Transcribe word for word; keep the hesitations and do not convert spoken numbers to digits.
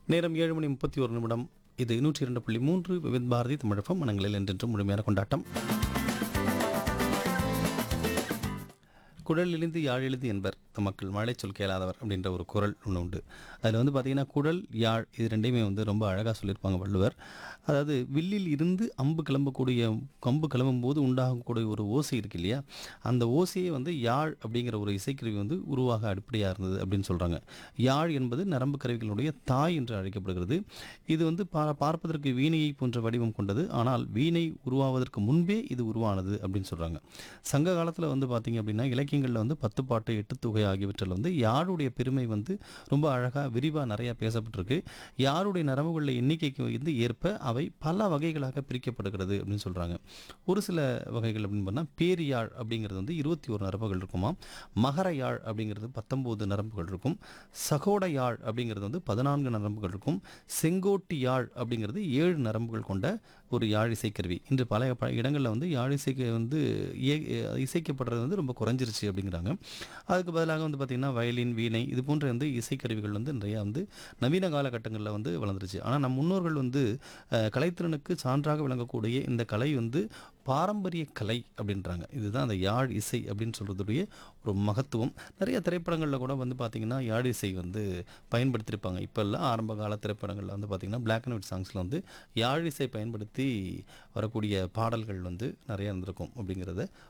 நேரம் ஏழு மணி முப்பத்தி ஒரு நிமிடம். இது நூற்றி இரண்டு புள்ளி மூன்று விவித் பாரதி தமிழகம். மனங்களில் என்றென்றும் முழுமையான கொண்டாட்டம். குழல் இழிந்து யாழ் எழுது என்பர் மக்கள் மழை சொல் கேளாதவர் அப்படின்ற ஒரு குறள் ஒன்று உண்டு. அதில் வந்து பார்த்திங்கன்னா குழல் யாழ் இது ரெண்டையுமே வந்து ரொம்ப அழகாக சொல்லியிருப்பாங்க வள்ளுவர். அதாவது வில்லில் இருந்து அம்பு கிளம்பக்கூடிய கம்பு கிளம்பும் போது உண்டாகக்கூடிய ஒரு ஓசை இருக்கு இல்லையா, அந்த ஓசையை வந்து யாழ் அப்படிங்கிற ஒரு இசைக்கருவி வந்து உருவாக அடிப்படையாக இருந்தது அப்படின்னு சொல்கிறாங்க. யாழ் என்பது நரம்பு கருவிகளுடைய தாய் என்று அழைக்கப்படுகிறது. இது வந்து பா பார்ப்பதற்கு வீணையை போன்ற வடிவம் கொண்டது. ஆனால் வீணை உருவாவதற்கு முன்பே இது உருவானது அப்படின்னு சொல்கிறாங்க. சங்க காலத்தில் வந்து பார்த்திங்க அப்படின்னா இலக்கியங்களில் வந்து பத்து பாட்டு எட்டு தொகை ஆகியவற்றில் வந்து யாழுடைய பெருமை வந்து ரொம்ப அழகாக விரிவாக நிறையா பேசப்பட்டிருக்கு. யாருடைய நரம்புகளில் எண்ணிக்கைக்கு வந்து ஏற்ப அவை பல வகைகளாக பிரிக்கப்படுகிறது அப்படின்னு சொல்கிறாங்க. ஒரு சில வகைகள் அப்படின்னு பண்ணால் பேரியாழ் அப்படிங்கிறது வந்து இருபத்தி ஒரு நரம்புகள் இருக்குமா, மகர யாழ் அப்படிங்கிறது பத்தொம்போது நரம்புகள் இருக்கும், சகோட யாழ் அப்படிங்கிறது வந்து பதினான்கு நரம்புகள் இருக்கும், செங்கோட்டி யாழ் அப்படிங்கிறது ஏழு நரம்புகள் கொண்ட ஒரு யாழ் இசைக்கருவி. இன்று பல பல இடங்களில் வந்து யாழ் இசைக்கு வந்து இசைக்கப்படுறது வந்து ரொம்ப குறைஞ்சிருச்சு அப்படிங்கிறாங்க. அதுக்கு பதிலாக வந்து பார்த்திங்கன்னா வயலின், வீணை இது போன்ற வந்து இசைக்கருவிகள் வந்து நிறையா வந்து நவீன காலகட்டங்களில் வந்து வளர்ந்துருச்சு. ஆனால் நம் முன்னோர்கள் வந்து அஹ், கலைத்திறனுக்கு சான்றாக விளங்கக்கூடிய இந்த கலை வந்து பாரம்பரிய கலை அப்படின்றாங்க. இதுதான் அந்த யாழ் இசை அப்படின்னு சொல்கிறதுடைய ஒரு மகத்துவம். நிறைய திரைப்படங்களில் கூட வந்து பார்த்திங்கன்னா யாழ் இசை வந்து பயன்படுத்தியிருப்பாங்க. இப்போல்லாம் ஆரம்ப கால திரைப்படங்களில் வந்து பார்த்திங்கன்னா பிளாக் அண்ட் ஒயிட் சாங்ஸில் வந்து யாழ் இசை பயன்படுத்தி வரக்கூடிய பாடல்கள் வந்து நிறையா இருந்திருக்கும் அப்படிங்கிறத